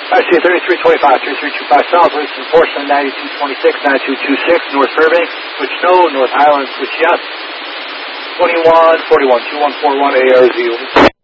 I see 3325, 3325 South, Winston Porcelain, 9226, 9226, North Fairbanks, switch no, North Island, switch yes, 2141, 2141 ARZ.